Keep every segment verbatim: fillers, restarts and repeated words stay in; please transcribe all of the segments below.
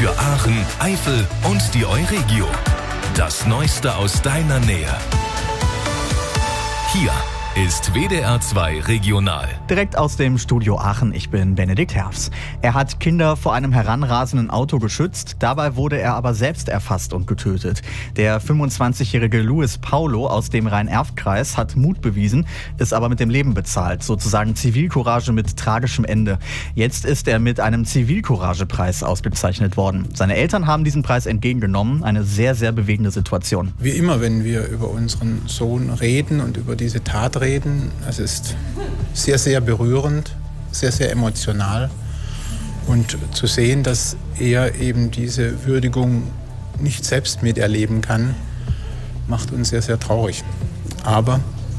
Für Aachen, Eifel und die Euregio. Das Neueste aus deiner Nähe. Hier ist W D R zwei Regional. Direkt aus dem Studio Aachen, ich bin Benedikt Herfs. Er hat Kinder vor einem heranrasenden Auto geschützt, dabei wurde er aber selbst erfasst und getötet. Der fünfundzwanzigjährige Luis Paulo aus dem Rhein-Erft-Kreis hat Mut bewiesen, ist aber mit dem Leben bezahlt, sozusagen Zivilcourage mit tragischem Ende. Jetzt ist er mit einem Zivilcourage-Preis ausgezeichnet worden. Seine Eltern haben diesen Preis entgegengenommen, eine sehr, sehr bewegende Situation. Wie immer, wenn wir über unseren Sohn reden und über diese Tat reden, es ist sehr, sehr berührend, sehr, sehr emotional. Und zu sehen, dass er eben diese Würdigung nicht selbst miterleben kann, macht uns sehr, sehr traurig. Aber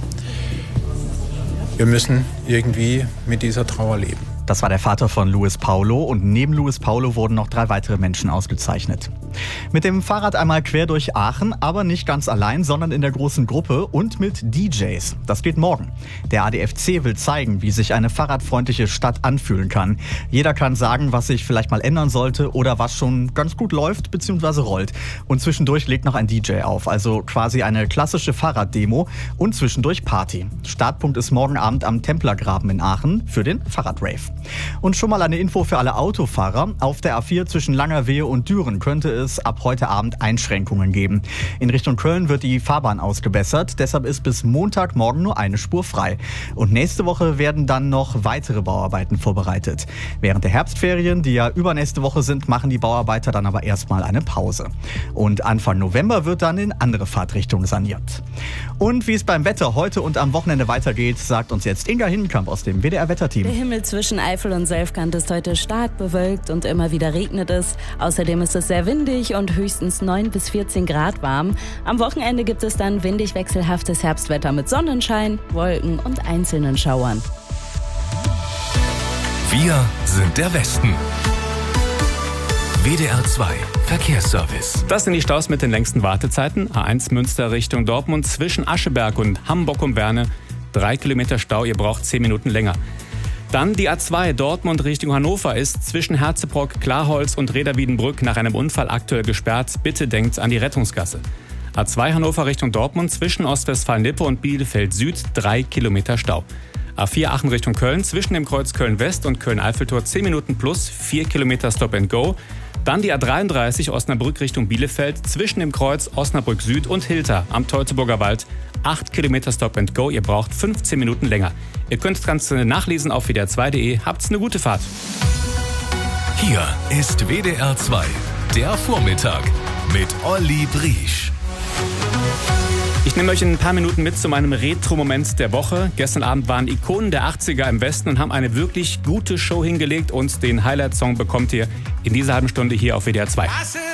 wir müssen irgendwie mit dieser Trauer leben. Das war der Vater von Luis Paulo und neben Luis Paulo wurden noch drei weitere Menschen ausgezeichnet. Mit dem Fahrrad einmal quer durch Aachen, aber nicht ganz allein, sondern in der großen Gruppe und mit D Js. Das geht morgen. Der A D F C will zeigen, wie sich eine fahrradfreundliche Stadt anfühlen kann. Jeder kann sagen, was sich vielleicht mal ändern sollte oder was schon ganz gut läuft bzw. rollt. Und zwischendurch legt noch ein D J auf, also quasi eine klassische Fahrraddemo und zwischendurch Party. Startpunkt ist morgen Abend am Templergraben in Aachen für den Fahrradrave. Und schon mal eine Info für alle Autofahrer. Auf der A vier zwischen Langerwehe und Düren könnte es ab heute Abend Einschränkungen geben. In Richtung Köln wird die Fahrbahn ausgebessert, deshalb ist bis Montagmorgen nur eine Spur frei. Und nächste Woche werden dann noch weitere Bauarbeiten vorbereitet. Während der Herbstferien, die ja übernächste Woche sind, machen die Bauarbeiter dann aber erstmal eine Pause. Und Anfang November wird dann in andere Fahrtrichtungen saniert. Und wie es beim Wetter heute und am Wochenende weitergeht, sagt uns jetzt Inga Hindenkamp aus dem W D R-Wetterteam. Der Himmel zwischen Eifel und Selfkant ist heute stark bewölkt und immer wieder regnet es. Außerdem ist es sehr windig und höchstens neun bis vierzehn Grad warm. Am Wochenende gibt es dann windig wechselhaftes Herbstwetter mit Sonnenschein, Wolken und einzelnen Schauern. Wir sind der Westen. W D R zwei Verkehrsservice. Das sind die Staus mit den längsten Wartezeiten. A eins Münster Richtung Dortmund zwischen Ascheberg und Hamburg um Werne. Drei Kilometer Stau, ihr braucht zehn Minuten länger. Dann die A zwei Dortmund Richtung Hannover ist zwischen Herzebrock, Klarholz und Reda-Wiedenbrück nach einem Unfall aktuell gesperrt. Bitte denkt an die Rettungsgasse. A zwei Hannover Richtung Dortmund zwischen Ostwestfalen-Lippe und Bielefeld Süd drei Kilometer Stau. A vier Aachen Richtung Köln zwischen dem Kreuz Köln-West und Köln-Eiffeltor zehn Minuten plus vier Kilometer Stop and Go. Dann die A dreiunddreißig Osnabrück Richtung Bielefeld zwischen dem Kreuz Osnabrück Süd und Hilter am Teutoburger Wald acht Kilometer Stop and Go. Ihr braucht fünfzehn Minuten länger. Ihr könnt das Ganze nachlesen auf W D R zwei punkt de. Habt's eine gute Fahrt. Hier ist W D R zwei, der Vormittag mit Olli Briesch. Ich nehme euch in ein paar Minuten mit zu meinem Retro-Moment der Woche. Gestern Abend waren Ikonen der achtziger im Westen und haben eine wirklich gute Show hingelegt. Und den Highlight-Song bekommt ihr in dieser halben Stunde hier auf W D R zwei.